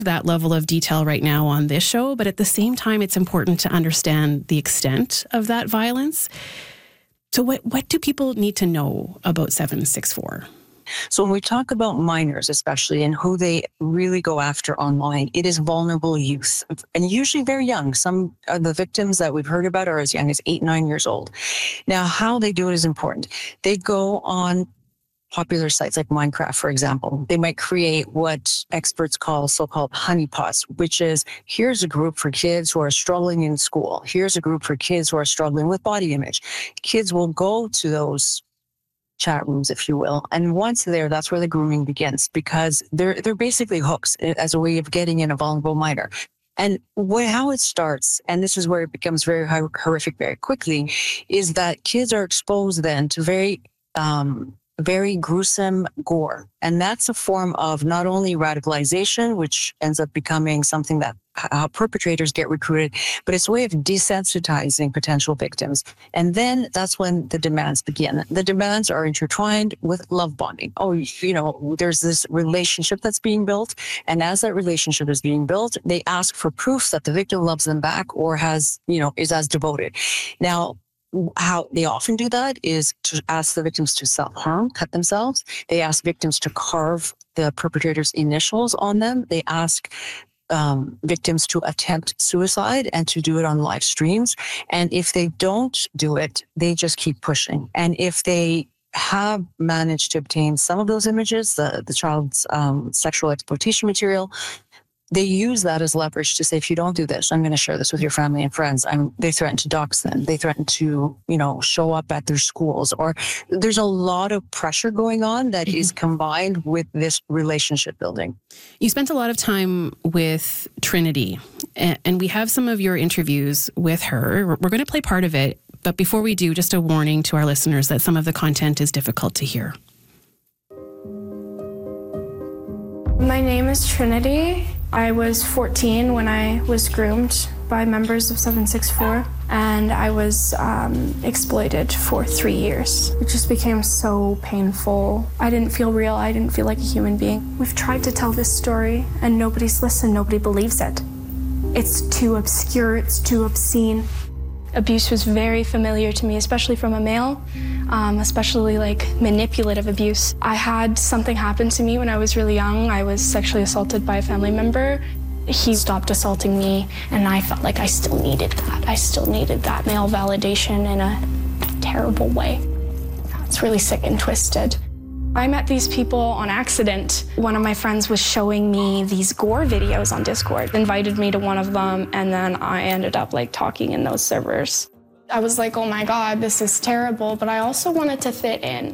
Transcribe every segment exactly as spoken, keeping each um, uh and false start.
that level of detail right now on this show, but at the same time, it's important to understand the extent of that violence. So what, what do people need to know about seven six four? So when we talk about minors, especially, and who they really go after online, it is vulnerable youth, and usually very young. Some of the victims that we've heard about are as young as eight, nine years old. Now, how they do it is important. They go on popular sites like Minecraft, for example. They might create what experts call so-called honeypots, which is, here's a group for kids who are struggling in school. Here's a group for kids who are struggling with body image. Kids will go to those chat rooms, if you will. And once there, that's where the grooming begins, because they're they're basically hooks as a way of getting in a vulnerable minor. And what, how it starts, and this is where it becomes very horrific very quickly, is that kids are exposed then to very um, very gruesome gore. And that's a form of not only radicalization, which ends up becoming something that how perpetrators get recruited, but it's a way of desensitizing potential victims. And then that's when the demands begin. The demands are intertwined with love bonding. Oh, you know, there's this relationship that's being built. And as that relationship is being built, they ask for proof that the victim loves them back or has, you know, is as devoted. Now, how they often do that is to ask the victims to self-harm, cut themselves. They ask victims to carve the perpetrator's initials on them. They ask um, victims to attempt suicide and to do it on live streams. And if they don't do it, they just keep pushing. And if they have managed to obtain some of those images, the, the child's um, sexual exploitation material, they use that as leverage to say, if you don't do this, I'm going to share this with your family and friends. I'm, they threaten to dox them. They threaten to, you know, show up at their schools. Or there's a lot of pressure going on that mm-hmm. is combined with this relationship building. You spent a lot of time with Trinity, and we have some of your interviews with her. We're going to play part of it. But before we do, just a warning to our listeners that some of the content is difficult to hear. My name is Trinity. I was fourteen when I was groomed by members of seven six four, and I was um, exploited for three years. It just became so painful. I didn't feel real. I didn't feel like a human being. We've tried to tell this story, and nobody's listened. Nobody believes it. It's too obscure. It's too obscene. Abuse was very familiar to me, especially from a male, um, especially like manipulative abuse. I had something happen to me when I was really young. I was sexually assaulted by a family member. He stopped assaulting me, and I felt like I still needed that. I still needed that male validation in a terrible way. It's really sick and twisted. I met these people on accident. One of my friends was showing me these gore videos on Discord, invited me to one of them, and then I ended up like talking in those servers. I was like, oh my God, this is terrible, but I also wanted to fit in.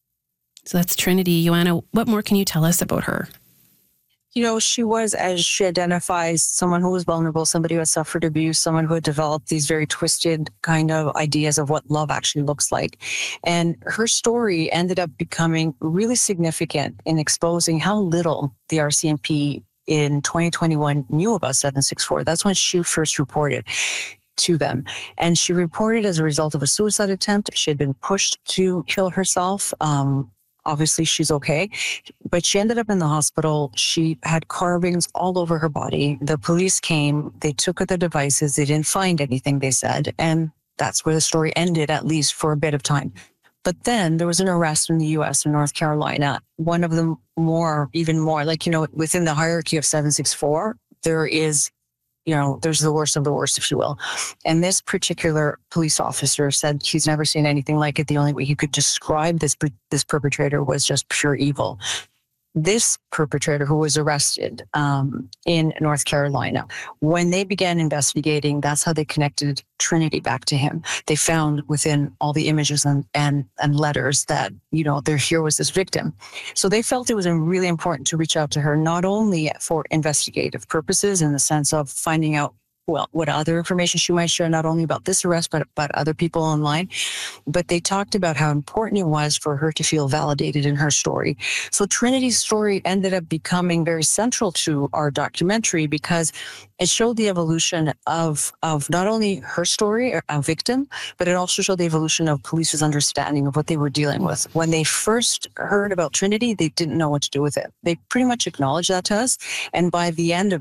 So that's Trinity. Joanna, what more can you tell us about her? You know, she was, as she identifies, someone who was vulnerable, somebody who had suffered abuse, someone who had developed these very twisted kind of ideas of what love actually looks like. And her story ended up becoming really significant in exposing how little the R C M P in twenty twenty-one knew about seven six four. That's when she first reported to them. And she reported as a result of a suicide attempt. She had been pushed to kill herself. Um, Obviously, she's okay, but she ended up in the hospital. She had carvings all over her body. The police came, they took the devices, they didn't find anything, they said, and that's where the story ended, at least for a bit of time. But then there was an arrest in the U S in North Carolina. One of the more, even more, like, you know, within the hierarchy of seven six four, there is, you know, there's the worst of the worst, if you will. And this particular police officer said he's never seen anything like it. The only way he could describe this, this perpetrator was just pure evil. This perpetrator who was arrested um, in North Carolina, when they began investigating, that's how they connected Trinity back to him. They found within all the images and, and, and letters that, you know, there here was this victim. So they felt it was really important to reach out to her, not only for investigative purposes in the sense of finding out, well, what other information she might share, not only about this arrest, but about other people online. But they talked about how important it was for her to feel validated in her story. So Trinity's story ended up becoming very central to our documentary because it showed the evolution of, of not only her story, a victim, but it also showed the evolution of police's understanding of what they were dealing with. When they first heard about Trinity, they didn't know what to do with it. They pretty much acknowledged that to us. And by the end of